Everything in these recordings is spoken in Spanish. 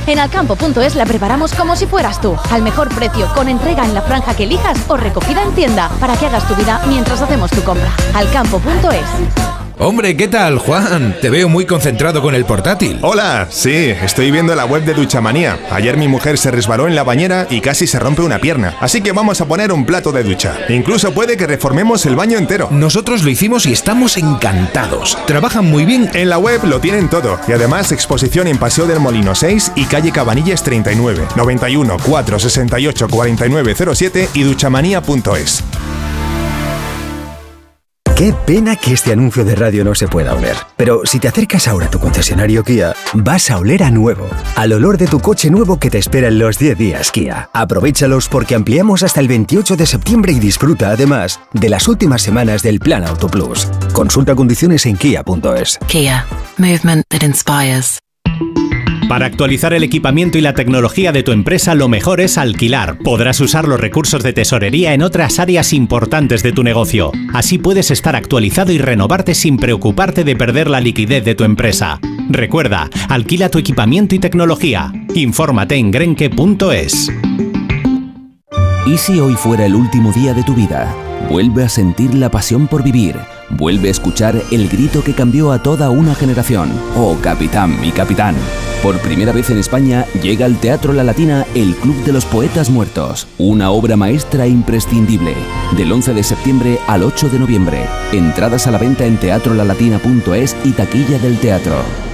En Alcampo.es la preparamos como si fueras tú, al mejor precio, con entrega en la franja que elijas o recogida en tienda, para que hagas tu vida mientras hacemos tu compra. Alcampo.es. Hombre, ¿qué tal, Juan? Te veo muy concentrado con el portátil. Hola, sí, estoy viendo la web de Duchamanía. Ayer mi mujer se resbaló en la bañera y casi se rompe una pierna. Así que vamos a poner un plato de ducha. Incluso puede que reformemos el baño entero. Nosotros lo hicimos y estamos encantados. Trabajan muy bien. En la web lo tienen todo. Y además exposición en Paseo del Molino 6 y calle Cabanillas 39. 91 468 4907 y duchamanía.es. Qué pena que este anuncio de radio no se pueda oler. Pero si te acercas ahora a tu concesionario Kia, vas a oler a nuevo. Al olor de tu coche nuevo que te espera en los 10 días Kia. Aprovéchalos porque ampliamos hasta el 28 de septiembre y disfruta además de las últimas semanas del Plan Auto Plus. Consulta condiciones en kia.es. Kia. Movement that inspires. Para actualizar el equipamiento y la tecnología de tu empresa, lo mejor es alquilar. Podrás usar los recursos de tesorería en otras áreas importantes de tu negocio. Así puedes estar actualizado y renovarte sin preocuparte de perder la liquidez de tu empresa. Recuerda, alquila tu equipamiento y tecnología. Infórmate en grenke.es. ¿Y si hoy fuera el último día de tu vida? Vuelve a sentir la pasión por vivir. Vuelve a escuchar el grito que cambió a toda una generación. ¡Oh, capitán, mi capitán! Por primera vez en España llega al Teatro La Latina el Club de los Poetas Muertos. Una obra maestra imprescindible. Del 11 de septiembre al 8 de noviembre. Entradas a la venta en teatrolalatina.es y taquilla del teatro.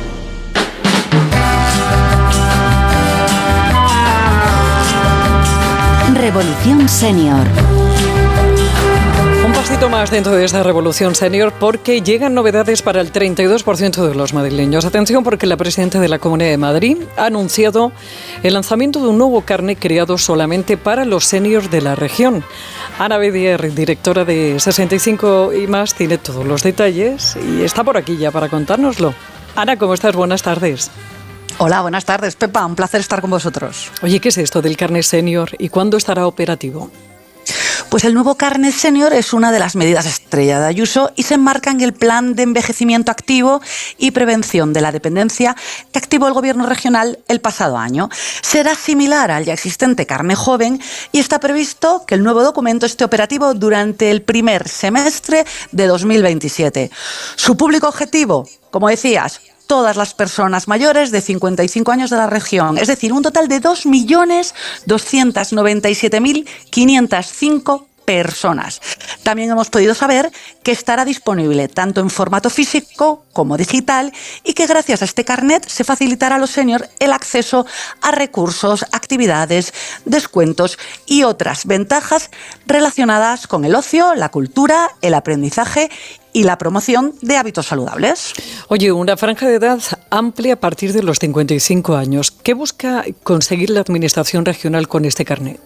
Revolución Senior. Un pasito más dentro de esta revolución senior porque llegan novedades para el 32% de los madrileños. Atención, porque la presidenta de la Comunidad de Madrid ha anunciado el lanzamiento de un nuevo carnet creado solamente para los seniors de la región. Ana Bedier, directora de 65 y más, tiene todos los detalles y está por aquí ya para contárnoslo. Ana, ¿cómo estás? Buenas tardes. Hola, buenas tardes, Pepa. Un placer estar con vosotros. Oye, ¿qué es esto del carnet senior y cuándo estará operativo? Pues el nuevo carnet senior es una de las medidas estrella de Ayuso y se enmarca en el plan de envejecimiento activo y prevención de la dependencia que activó el Gobierno regional el pasado año. Será similar al ya existente carnet joven y está previsto que el nuevo documento esté operativo durante el primer semestre de 2027. Su público objetivo, como decías, todas las personas mayores de 55 años de la región, es decir, un total de 2.297.505 personas. También hemos podido saber que estará disponible tanto en formato físico como digital y que gracias a este carnet se facilitará a los seniors el acceso a recursos, actividades, descuentos y otras ventajas relacionadas con el ocio, la cultura, el aprendizaje y la promoción de hábitos saludables. Oye, una franja de edad amplia a partir de los 55 años. ¿Qué busca conseguir la Administración regional con este carnet?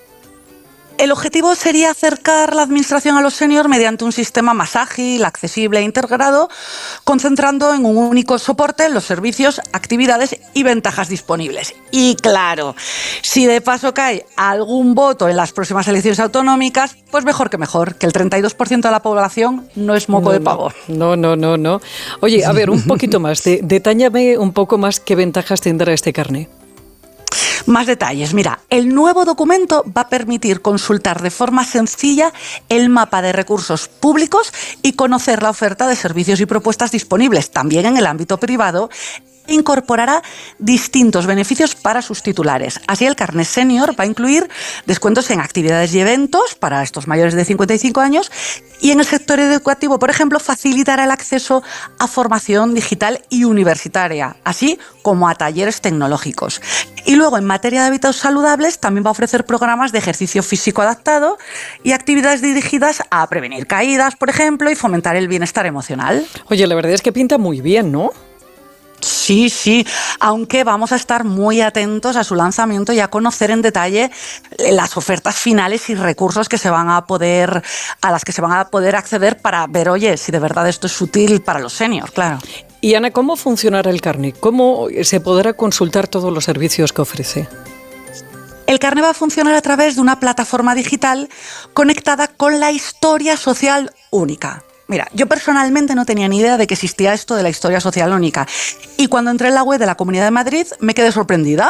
El objetivo sería acercar la administración a los seniors mediante un sistema más ágil, accesible e integrado, concentrando en un único soporte los servicios, actividades y ventajas disponibles. Y claro, si de paso cae algún voto en las próximas elecciones autonómicas, pues mejor, que el 32% de la población no es moco de pavo. No. Oye, a ver, un poquito más, detállame un poco más qué ventajas tendrá este carnet. Más detalles. Mira, el nuevo documento va a permitir consultar de forma sencilla el mapa de recursos públicos y conocer la oferta de servicios y propuestas disponibles también en el ámbito privado. Incorporará distintos beneficios para sus titulares. Así, el carnet senior va a incluir descuentos en actividades y eventos para estos mayores de 55 años y en el sector educativo, por ejemplo, facilitará el acceso a formación digital y universitaria, así como a talleres tecnológicos. Y luego, en materia de hábitos saludables, también va a ofrecer programas de ejercicio físico adaptado y actividades dirigidas a prevenir caídas, por ejemplo, y fomentar el bienestar emocional. Oye, la verdad es que pinta muy bien, ¿no? Sí, aunque vamos a estar muy atentos a su lanzamiento y a conocer en detalle las ofertas finales y recursos a las que se van a poder acceder para ver, oye, si de verdad esto es útil para los seniors, claro. Y Ana, ¿cómo funcionará el carnet? ¿Cómo se podrá consultar todos los servicios que ofrece? El carnet va a funcionar a través de una plataforma digital conectada con la historia social única. Mira, yo personalmente no tenía ni idea de que existía esto de la historia social única. Y cuando entré en la web de la Comunidad de Madrid me quedé sorprendida.